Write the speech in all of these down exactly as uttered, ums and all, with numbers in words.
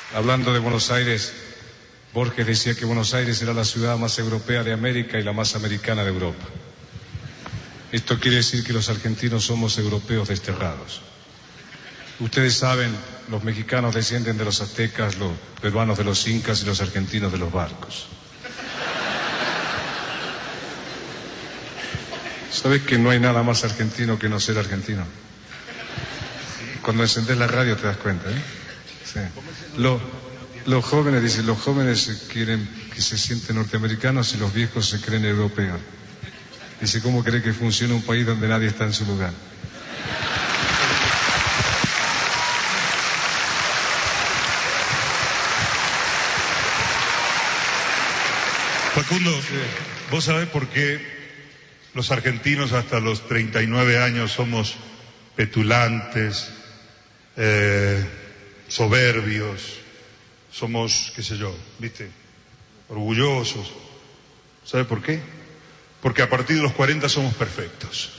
Hablando de Buenos Aires, Borges decía que Buenos Aires era la ciudad más europea de América y la más americana de Europa. Esto quiere decir que los argentinos somos europeos desterrados. Ustedes saben, los mexicanos descienden de los aztecas, los peruanos de los incas y los argentinos de los barcos. ¿Sabes que no hay nada más argentino que no ser argentino? Cuando encendés la radio te das cuenta, ¿eh? Sí. Lo, los jóvenes, dicen, los jóvenes quieren que se sienten norteamericanos y los viejos se creen europeos. Dice, ¿cómo cree que funciona un país donde nadie está en su lugar? Facundo, ¿vos sabés por qué los argentinos hasta los treinta y nueve años somos petulantes, eh, soberbios, somos, qué sé yo, viste, orgullosos? ¿Sabe por qué? Porque a partir de los cuarenta somos perfectos.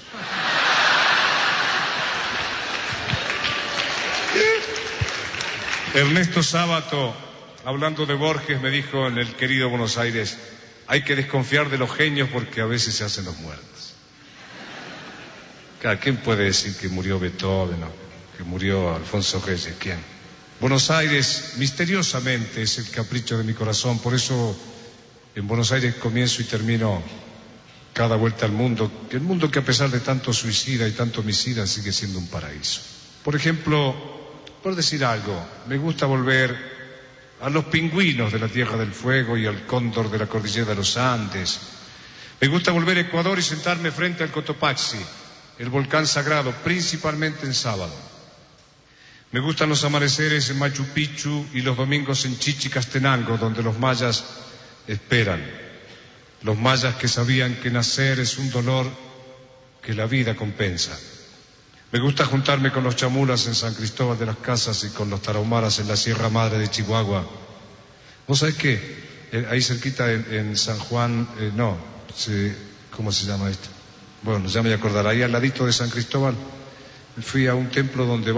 Ernesto Sábato, hablando de Borges, me dijo en el querido Buenos Aires: hay que desconfiar de los genios porque a veces se hacen los muertos. Claro, ¿quién puede decir que murió Beethoven o que murió Alfonso Reyes? ¿Quién? Buenos Aires, misteriosamente, es el capricho de mi corazón. Por eso, en Buenos Aires comienzo y termino cada vuelta al mundo. El mundo que, a pesar de tanto suicida y tanto homicida, sigue siendo un paraíso. Por ejemplo, por decir algo, me gusta volver a los pingüinos de la Tierra del Fuego y al cóndor de la cordillera de los Andes. Me gusta volver a Ecuador y sentarme frente al Cotopaxi, el volcán sagrado, principalmente en sábado. Me gustan los amaneceres en Machu Picchu y los domingos en Chichicastenango, donde los mayas esperan. Los mayas que sabían que nacer es un dolor que la vida compensa. Me gusta juntarme con los chamulas en San Cristóbal de las Casas y con los tarahumaras en la Sierra Madre de Chihuahua. ¿Vos sabés qué? Eh, ahí cerquita en, en San Juan, eh, no, se, ¿cómo se llama esto? Bueno, ya me voy a acordar. Ahí al ladito de San Cristóbal fui a un templo donde